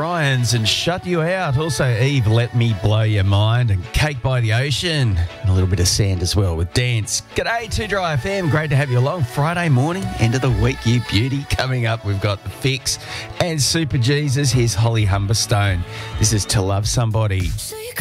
Ryans and Shut You Out. Also, Eve, Let Me Blow Your Mind, and Cake by the Ocean. And a little bit of Sand as well with Dance. G'day, 2 Dry FM. Great to have you along. Friday morning, end of the week, you beauty. Coming up, we've got The Fix and Super Jesus. Here's Holly Humberstone. This is To Love Somebody.